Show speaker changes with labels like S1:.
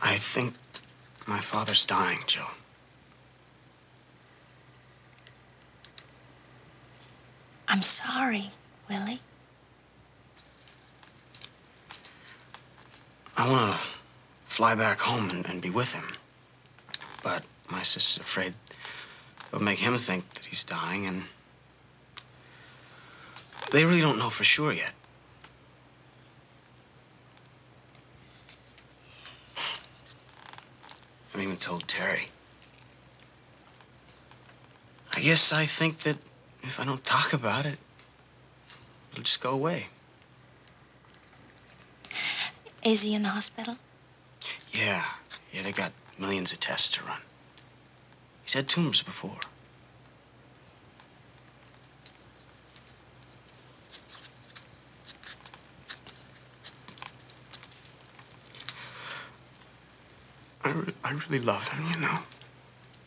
S1: I think my father's dying, Jill.
S2: I'm sorry, Willie.
S1: I want to fly back home and be with him. But my sister's afraid it'll make him think that he's dying, and they really don't know for sure yet. I even told Terry. I guess I think that if I don't talk about it, it'll just go away.
S2: Is he in the hospital?
S1: Yeah, they got millions of tests to run. He's had tumors before. I really love him, you know.